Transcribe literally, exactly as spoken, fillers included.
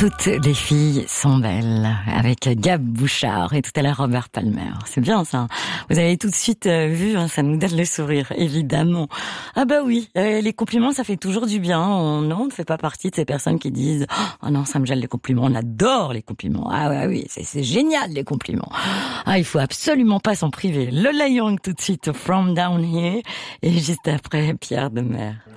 Toutes les filles sont belles, avec Gab Bouchard et tout à l'heure Robert Palmer. C'est bien ça. Vous avez tout de suite vu, hein, ça nous donne le sourire, évidemment. Ah bah oui, euh, les compliments, ça fait toujours du bien. On, non, on ne fait pas partie de ces personnes qui disent « Oh non, ça me gèle les compliments ». On adore les compliments. Ah ouais, oui, c'est, c'est génial les compliments. Ah, il faut absolument pas s'en priver. Lola Young tout de suite, From Down Here, et juste après Pierre Demer.